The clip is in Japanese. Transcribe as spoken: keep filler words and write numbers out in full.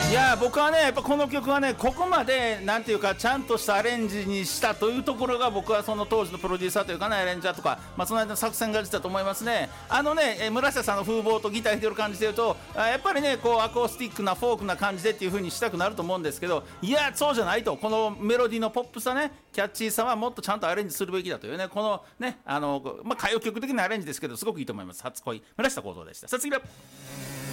いや僕はねやっぱこの曲はねここまでなんていうかちゃんとしたアレンジにしたというところが僕はその当時のプロデューサーというかねアレンジャーとか、まあ、その間の作戦が実だと思いますね。あのねえ村下さんの風貌とギター弾いてる感じでいうとあやっぱりねこうアコースティックなフォークな感じでっていう風にしたくなると思うんですけど、いやそうじゃないと、このメロディーのポップさねキャッチーさはもっとちゃんとアレンジするべきだというね、このねあの、まあ、歌謡曲的なアレンジですけどすごくいいと思います。初恋村下幸三でした。さあ次だ。